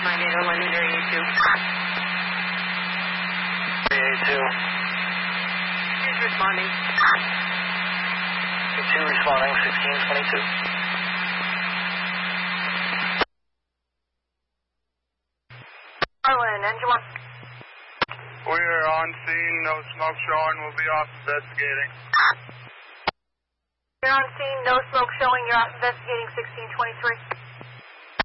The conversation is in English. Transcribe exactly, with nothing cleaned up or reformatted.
nine eight oh, landing area two. Area two. Who's responding? two responding, sixteen twenty-two. Arlen, engine one. We are on scene, no smoke showing, we'll be off investigating. You're on scene, no smoke showing, you're off investigating, sixteen twenty-three.